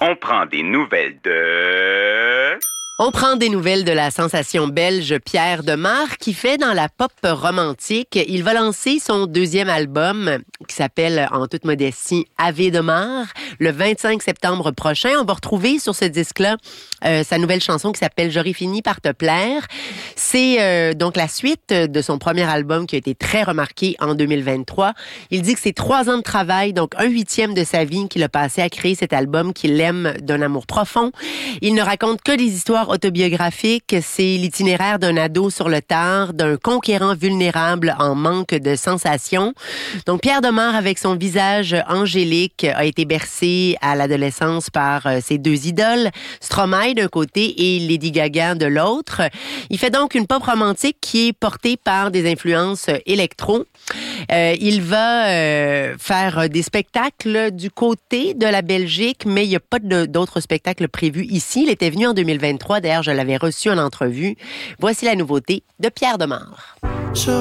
On prend des nouvelles de... On prend des nouvelles de la sensation belge Pierre Demar qui fait dans la pop romantique. Il va lancer son deuxième album qui s'appelle, en toute modestie, Ave Demar, le 25 septembre prochain. On va retrouver sur ce disque-là sa nouvelle chanson qui s'appelle J'aurais fini par te plaire. C'est donc la suite de son premier album qui a été très remarqué en 2023. Il dit que c'est 3 ans de travail, donc 1/8 de sa vie qu'il a passé à créer cet album qu'il aime d'un amour profond. Il ne raconte que des histoires autobiographiques. C'est l'itinéraire d'un ado sur le tard, d'un conquérant vulnérable en manque de sensations. Donc Pierre Demar, avec son visage angélique, a été bercé à l'adolescence par ses 2 idoles, Stromae d'un côté et Lady Gaga de l'autre. Il fait donc une pop romantique qui est portée par des influences électro. Il va faire des spectacles du côté de la Belgique, mais il n'y a pas d'autres spectacles prévus ici. Il était venu en 2023. D'ailleurs, je l'avais reçu en entrevue. Voici la nouveauté de Pierre Demar.